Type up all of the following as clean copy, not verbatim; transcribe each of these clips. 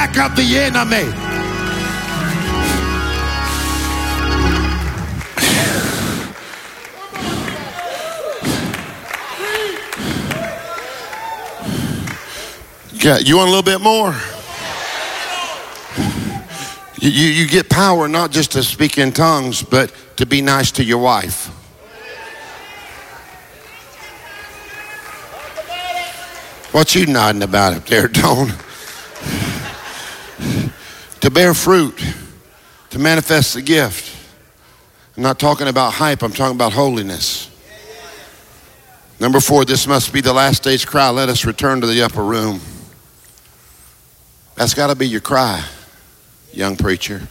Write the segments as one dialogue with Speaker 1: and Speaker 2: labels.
Speaker 1: back of the enemy. You want a little bit more? You get power not just to speak in tongues, but to be nice to your wife. What you nodding about up there, Tone? To bear fruit, to manifest the gift. I'm not talking about hype, I'm talking about holiness. Number 4, this must be the last day's cry. Let us return to the upper room. That's got to be your cry, young preacher.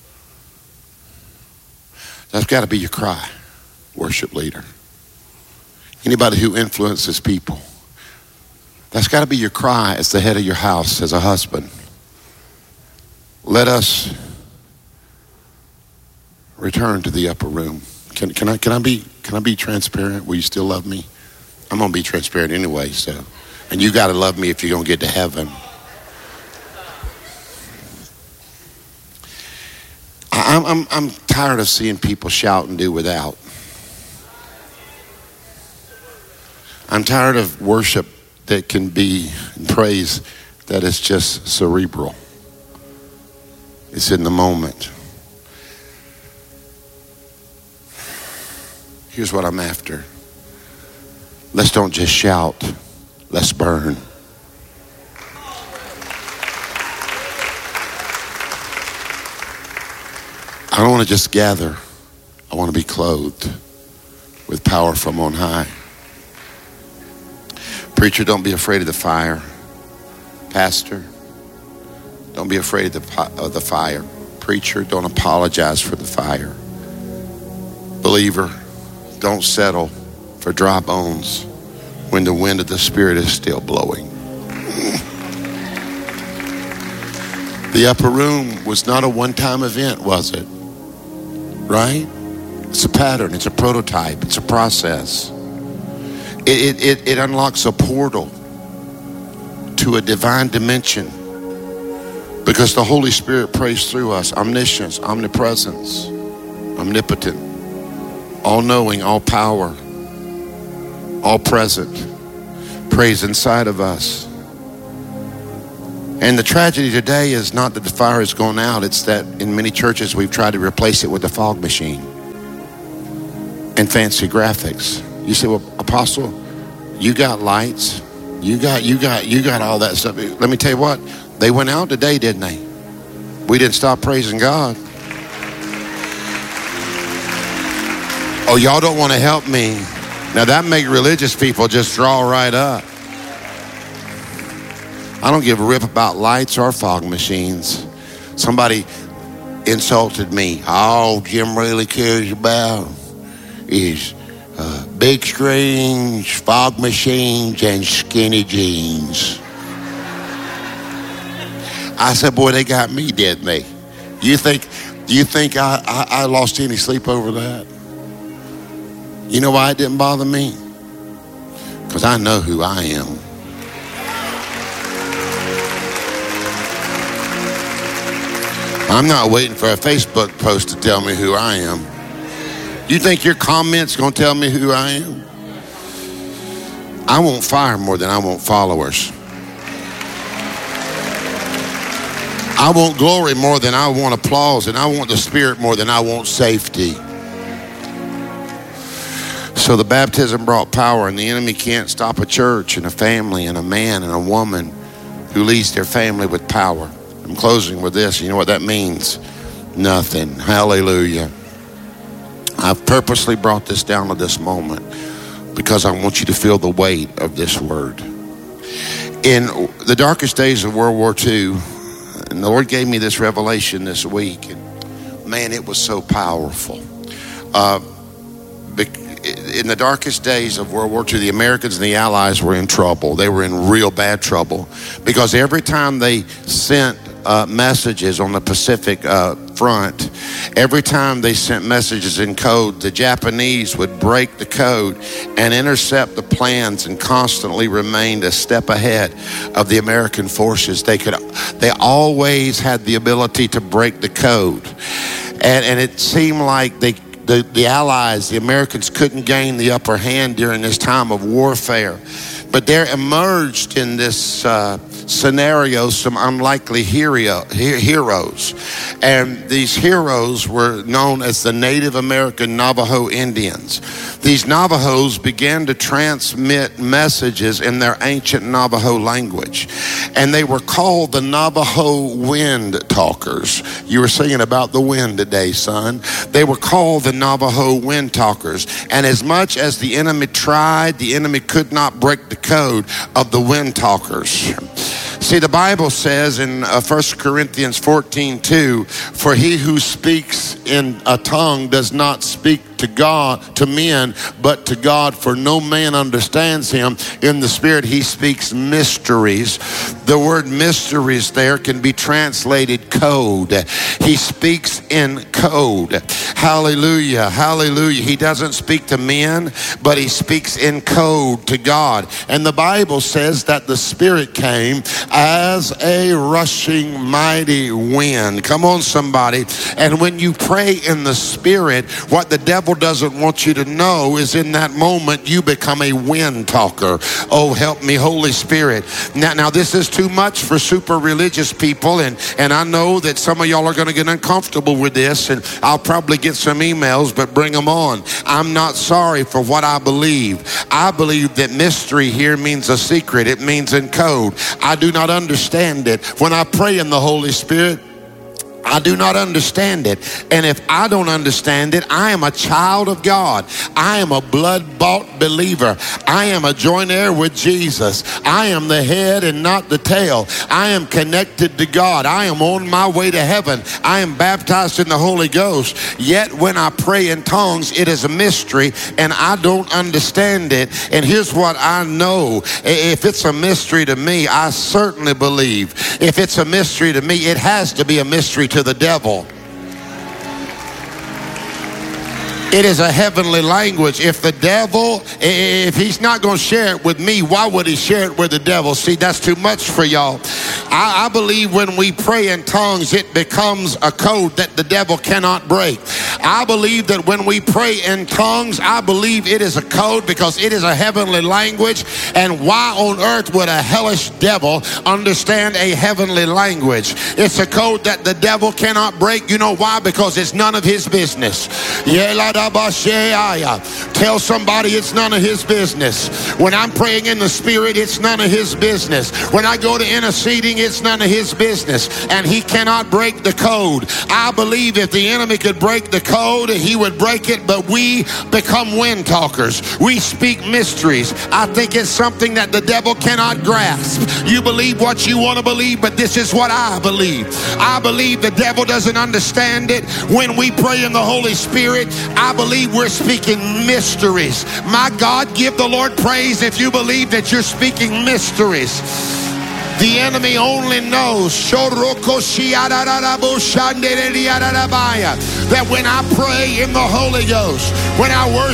Speaker 1: That's got to be your cry, worship leader. Anybody who influences people. That's got to be your cry as the head of your house, as a husband. Let us return to the upper room. Can I be transparent? Will you still love me? I'm gonna be transparent anyway. So, and you got to love me if you're gonna get to heaven. I'm tired of seeing people shout and do without. I'm tired of worship that can be praise that is just cerebral. It's in the moment. Here's what I'm after. Let's don't just shout. Let's burn. I don't want to just gather. I want to be clothed with power from on high. Preacher, don't be afraid of the fire. Pastor, don't be afraid of the fire. Preacher, don't apologize for the fire. Believer, don't settle for dry bones when the wind of the Spirit is still blowing. The upper room was not a one-time event, was it? Right? It's a pattern, it's a prototype, it's a process. It unlocks a portal to a divine dimension because the Holy Spirit prays through us. Omniscience, omnipresence, omnipotent, all-knowing, all-power, all-present, prays inside of us. And the tragedy today is not that the fire has gone out, it's that in many churches we've tried to replace it with a fog machine and fancy graphics. You say, well, Apostle, you got lights, you got all that stuff. Let me tell you what, they went out today, didn't they? We didn't stop praising God. Oh, y'all don't want to help me. Now that make religious people just draw right up. I don't give a rip about lights or fog machines. Somebody insulted me. All Jim really cares about is big screens, fog machines, and skinny jeans. I said, boy, they got me, didn't they? Do you think I lost any sleep over that? You know why it didn't bother me? Because I know who I am. I'm not waiting for a Facebook post to tell me who I am. You think your comments gonna tell me who I am? I want fire more than I want followers. I want glory more than I want applause, and I want the Spirit more than I want safety. So the baptism brought power, and the enemy can't stop a church and a family and a man and a woman who leads their family with power. I'm closing with this. You know what that means? Nothing. Hallelujah. I've purposely brought this down to this moment because I want you to feel the weight of this word. In the darkest days of World War II, and the Lord gave me this revelation this week, and man, it was so powerful. In the darkest days of World War II, the Americans and the Allies were in trouble. They were in real bad trouble because every time they sent messages on the Pacific front, Every time they sent messages in code, the Japanese would break the code and intercept the plans and constantly remained a step ahead of the American forces. They always had the ability to break the code. And it seemed like the Allies, the Americans, couldn't gain the upper hand during this time of warfare. But there emerged in this scenario some unlikely heroes. And these heroes were known as the Native American Navajo Indians. These Navajos began to transmit messages in their ancient Navajo language. And they were called the Navajo Wind Talkers. You were singing about the wind today, son. They were called the Navajo Wind Talkers. And as much as the enemy tried, the enemy could not break the code of the Wind Talkers. See, the Bible says in 1 Corinthians 14:2, for he who speaks in a tongue does not speak to men, but to God, for no man understands him. In the Spirit, he speaks mysteries. The word mysteries there can be translated code. He speaks in code. Hallelujah, hallelujah. He doesn't speak to men, but he speaks in code to God. And the Bible says that the Spirit came as a rushing mighty wind. Come on, somebody. And when you pray in the Spirit, what the devil doesn't want you to know is in that moment you become a wind talker. Oh, help me, Holy Spirit. Now this is too much for super religious people, and I know that some of y'all are going to get uncomfortable with this, and I'll probably get some emails, but bring them on. I'm not sorry for what I believe. I believe that mystery here means a secret. It means in code. I do not understand it. When I pray in the Holy Spirit, I do not understand it. And if I don't understand it, I am a child of God. I am a blood-bought believer. I am a joint heir with Jesus. I am the head and not the tail. I am connected to God. I am on my way to heaven. I am baptized in the Holy Ghost. Yet when I pray in tongues, it is a mystery and I don't understand it. And here's what I know. If it's a mystery to me, I certainly believe. If it's a mystery to me, it has to be a mystery to the devil. It is a heavenly language. If the devil, if he's not going to share it with me, why would he share it with the devil? See, that's too much for y'all. I believe when we pray in tongues, it becomes a code that the devil cannot break. I believe that when we pray in tongues, I believe it is a code because it is a heavenly language. And why on earth would a hellish devil understand a heavenly language? It's a code that the devil cannot break. You know why? Because it's none of his business. Tell somebody it's none of his business. When I'm praying in the Spirit, it's none of his business. When I go to interceding, it's none of his business. And he cannot break the code. I believe if the enemy could break the code, he would break it, but we become wind talkers. We speak mysteries. I think it's something that the devil cannot grasp. You believe what you want to believe, but this is what I believe. I believe the devil doesn't understand it. When we pray in the Holy Spirit, I believe we're speaking mysteries. My God, give the Lord praise if you believe that you're speaking mysteries. The enemy only knows that when I pray in the Holy Ghost, when I worship